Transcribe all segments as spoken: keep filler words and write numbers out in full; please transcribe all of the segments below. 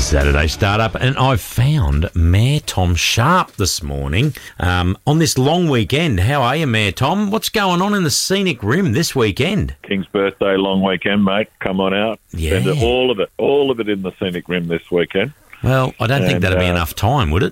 Saturday Startup, and I've found Mayor Tom Sharp this morning um, on this long weekend. How are you, Mayor Tom? What's going on in the Scenic Rim this weekend? King's birthday long weekend, mate. Come on out. Yeah. Spend it, all of it, all of it in the Scenic Rim this weekend. Well, I don't and, think that'd uh, be enough time, would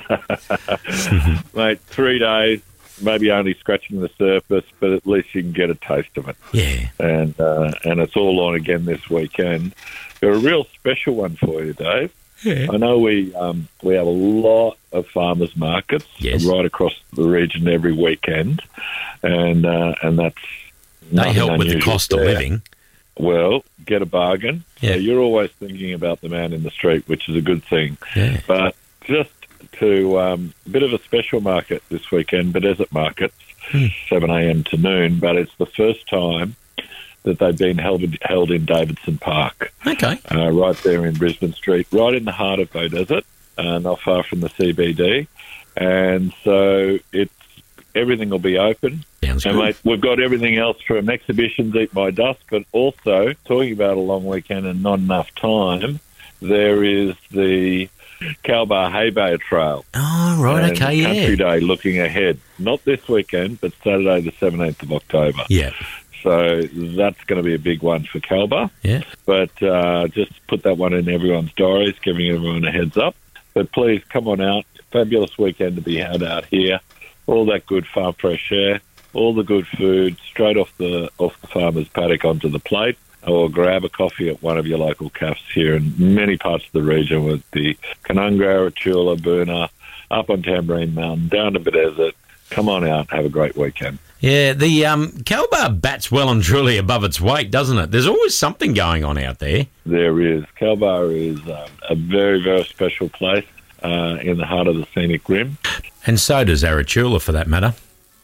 it? Mate, three days, maybe only scratching the surface, but at least you can get a taste of it. Yeah. And uh, and it's all on again this weekend. Got a real special one for you, Dave. Yeah. I know we um, we have a lot of farmers markets yes. right across the region every weekend, and uh, and that's they help with the cost there. of living. Well, get a bargain. Yeah. So you're always thinking about the man in the street, which is a good thing. Yeah. But just to um, a bit of a special market this weekend, Bethesda Markets, hmm. seven a.m. to noon. But it's the first time that they've been held held in Davidson Park. Okay. Uh, right there in Brisbane Street, right in the heart of Beaudesert, uh, not far from the C B D. And so it's everything will be open. Sounds and good. Mate, we've got everything else from exhibitions, Eat My Dusk, but also, talking about a long weekend and not enough time, there is the Calbar Hay Bale Trail. Oh, right, and okay, Country yeah. Day looking ahead. Not this weekend, but Saturday the seventeenth of October. Yeah. So that's going to be a big one for Calbar. Yeah. But uh, just put that one in everyone's diaries, giving everyone a heads up. But please, come on out. Fabulous weekend to be had out here. All that good farm fresh air, all the good food, straight off the off the farmer's paddock onto the plate, or grab a coffee at one of your local cafes here in many parts of the region with the Canungra, Achula, Boona, up on Tamborine Mountain, down to Beaudesert. Come on out, have a great weekend. Yeah, the um, Calbar bats well and truly above its weight, doesn't it? There's always something going on out there. There is. Calbar is um, a very, very special place uh, in the heart of the Scenic Rim. And so does Arachula, for that matter.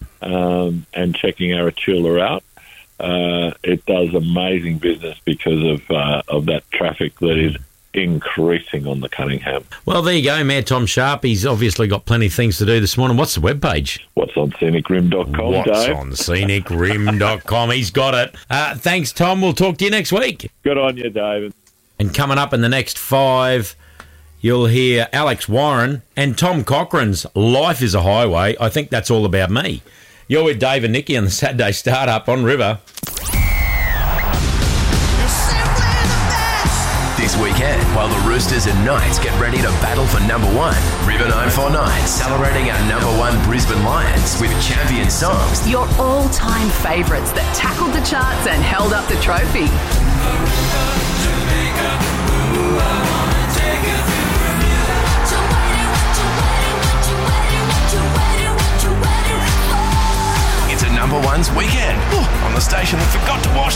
Um, and checking Arachula out, uh, it does amazing business because of uh, of that traffic that is increasing on the Cunningham. Well, there you go, Mayor Tom Sharp. He's obviously got plenty of things to do this morning. What's the webpage? What's on scenic rim dot com, What's Dave? on scenic rim dot com. He's got it. Uh, thanks, Tom. We'll talk to you next week. Good on you, David. And coming up in the next five, you'll hear Alex Warren and Tom Cochran's Life is a Highway. I think that's all about me. You're with Dave and Nikki on the Saturday Startup on River. This weekend, while the Roosters and Knights get ready to battle for number one, River nine four nine celebrating our number one Brisbane Lions with champion songs. Your all-time favourites that tackled the charts and held up the trophy. It's a number ones weekend on the station that forgot to wash